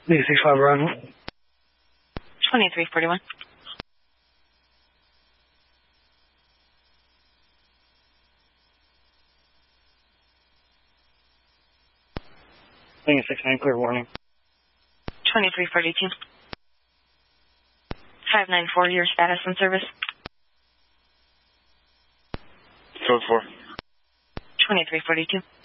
D65 run. 2341. Thing is 69, clear warning. 2342. 594, your status and service. Code 4. 2342.